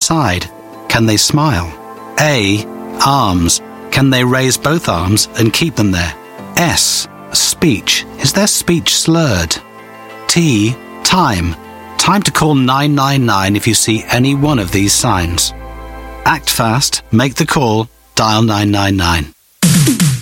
side? Can they smile? A. Arms. Can they raise both arms and keep them there? S. Speech. Is their speech slurred? T. Time. Time to call 999 if you see any one of these signs. Act fast, make the call, dial 999.